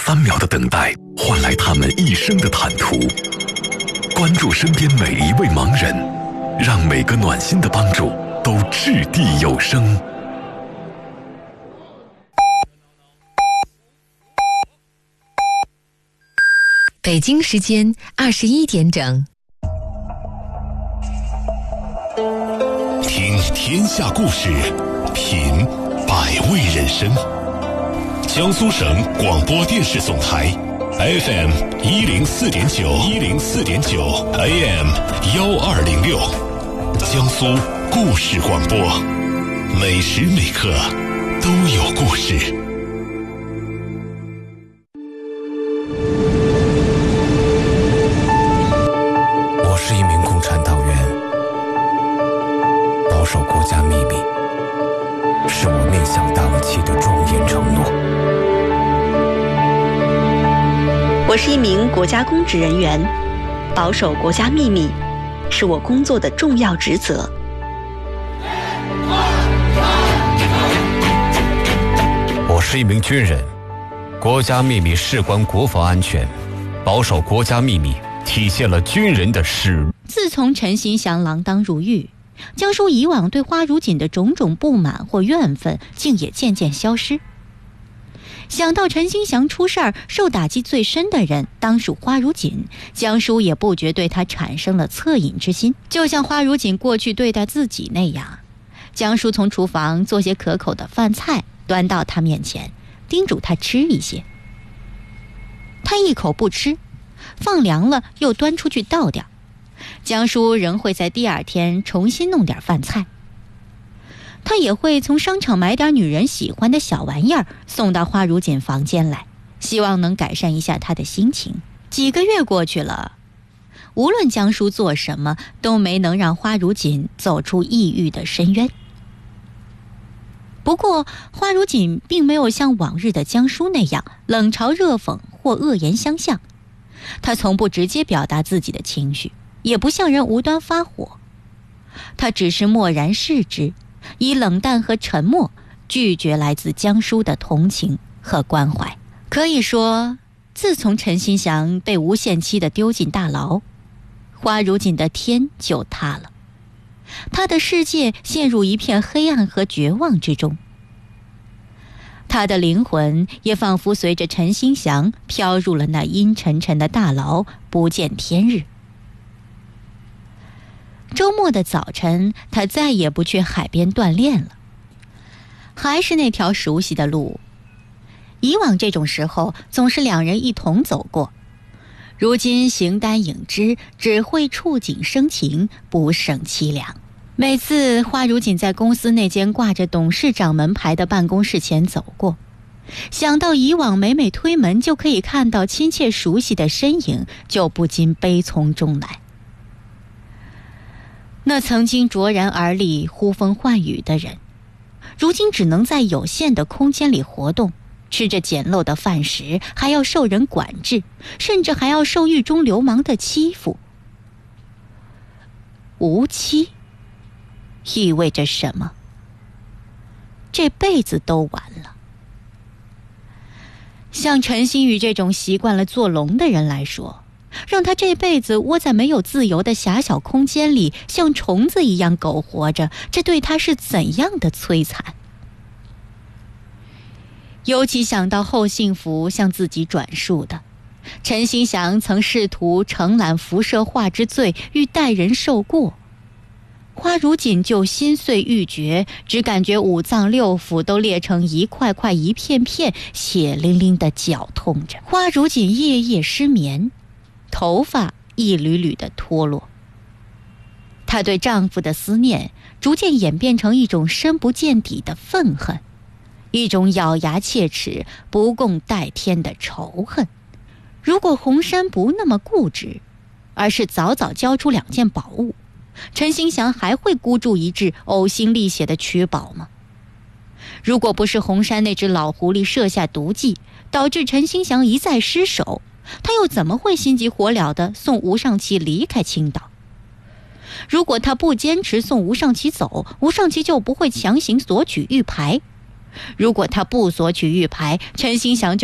3秒的等待，换来他们一生的坦途。关注身边每一位盲人，让每个暖心的帮助都掷地有声。 北京时间21点整。 听天下故事，品百味人生。江苏省广播电视总台 FM 104.9 AM 1206，江苏故事广播，每时每刻都有故事。 我是一名共产党员，保守国家秘密是我面向大卫期的庄严承诺。 我是一名国家公职人员，保守国家秘密是我工作的重要职责。 我是一名军人，国家秘密事关国防安全，保守国家秘密体现了军人的誓。 自从陈新祥锒铛入狱，江叔以往对花如锦的种种不满或怨愤竟也渐渐消失。想到陈新祥出事儿，受打击最深的人当属花如锦，江叔也不觉对他产生了恻隐之心，就像花如锦过去对待自己那样。江叔从厨房做些可口的饭菜端到他面前，叮嘱他吃一些。他一口不吃，放凉了又端出去倒掉。江叔仍会在第2天重新弄点饭菜。他也会从商场买点女人喜欢的小玩意儿送到花如锦房间来，希望能改善一下她的心情。几个月过去了，无论江叔做什么，都没能让花如锦走出抑郁的深渊。不过花如锦并没有像往日的江叔那样冷嘲热讽或恶言相向，他从不直接表达自己的情绪，也不向人无端发火，他只是默然视之，以冷淡和沉默拒绝来自江叔的同情和关怀。可以说，自从陈新祥被无限期地丢进大牢，花如锦的天就塌了，他的世界陷入一片黑暗和绝望之中。他的灵魂也仿佛随着陈新祥飘入了那阴沉沉的大牢，不见天日。周末的早晨，他再也不去海边锻炼了，还是那条熟悉的路。以往这种时候总是2人一同走过，如今形单影只，只会触景生情，不胜凄凉。每次花如锦在公司那间挂着董事长门牌的办公室前走过，想到以往每每推门就可以看到亲切熟悉的身影，就不禁悲从中来。那曾经卓然而立、呼风唤雨的人，如今只能在有限的空间里活动，吃着简陋的饭食，还要受人管制，甚至还要受狱中流氓的欺负。无期意味着什么？这辈子都完了。像陈新宇这种习惯了做龙的人来说，让他这辈子窝在没有自由的狭小空间里，像虫子一样苟活着，这对他是怎样的摧残？尤其想到后幸福向自己转述的，陈新祥曾试图承揽辐射化之罪，欲代人受过，花如锦就心碎欲绝，只感觉5脏6腑都裂成一块块一片片，血淋淋地绞痛着。花如锦夜夜失眠，头发一缕缕的脱落。她对丈夫的思念逐渐演变成一种深不见底的愤恨，一种咬牙切齿、不共戴天的仇恨。如果红山不那么固执，而是早早交出2件宝物，陈新祥还会孤注一掷、呕心沥血地取宝吗？如果不是红山那只老狐狸设下毒计，导致陈新祥一再失手，他又怎么会心急火燎地送吴尚奇离开青岛？如果他不坚持送吴尚奇走，吴尚奇就不会强行索取玉牌；如果他不索取玉牌，陈新祥就